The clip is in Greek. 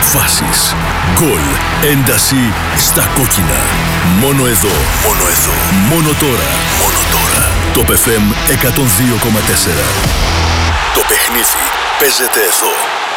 Φάσεις, γκολ, ένταση στα κόκκινα. Μόνο εδώ, μόνο εδώ, μόνο τώρα, μόνο τώρα. Top FM 102,4. Το παιχνίδι παίζεται εδώ.